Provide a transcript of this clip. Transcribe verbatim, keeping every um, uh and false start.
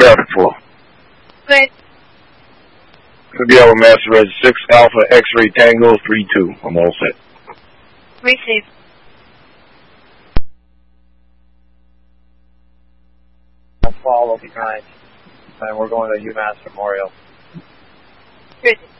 traffic flow? Good. Could be our master res six Alpha X-ray Tango three two. I'm all set. Receive. I'll follow behind. And we're going to UMass Memorial. Good.